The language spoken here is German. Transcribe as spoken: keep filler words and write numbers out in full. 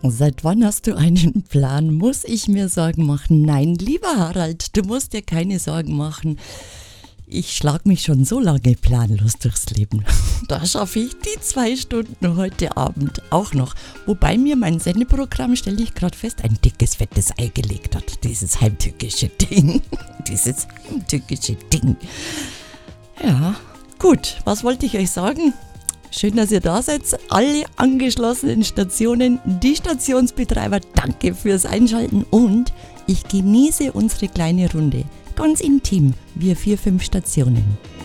Seit wann hast du einen Plan? Muss ich mir Sorgen machen? Nein, lieber Harald, du musst dir keine Sorgen machen. Ich schlag mich schon so lange planlos durchs Leben. Da schaffe ich die zwei Stunden heute Abend auch noch. Wobei mir mein Sendeprogramm, stelle ich gerade fest, ein dickes, fettes Ei gelegt hat. Dieses heimtückische Ding. Dieses heimtückische Ding. Ja, gut, was wollte ich euch sagen? Schön, dass ihr da seid. Alle angeschlossenen Stationen, die Stationsbetreiber, danke fürs Einschalten und ich genieße unsere kleine Runde. Ganz intim, wir vier, fünf Stationen.